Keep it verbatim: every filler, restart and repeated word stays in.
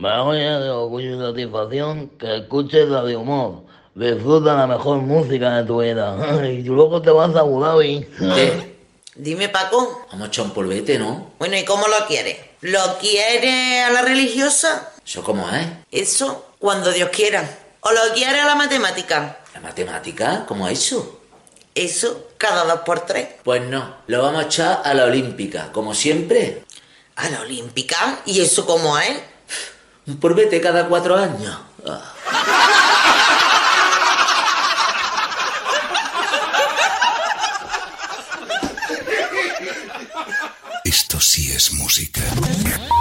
Me ya de orgullo y satisfacción que escuches la de humor. Disfruta la mejor música de tu vida. Y luego te vas a Abu Dhabi. ¿Qué? Dime, Paco. Vamos a echar un polvete, ¿no? Bueno, ¿y cómo lo quieres? ¿Lo quieres a la religiosa? ¿Eso cómo es? Eso, cuando Dios quiera. ¿O lo quieres a la matemática? ¿La matemática? ¿Cómo es eso? Eso, cada dos por tres. Pues no, lo vamos a echar a la olímpica, como siempre. ¿A la olímpica? ¿Y eso cómo es? Un polvete cada cuatro años. Ah. Esto sí es música.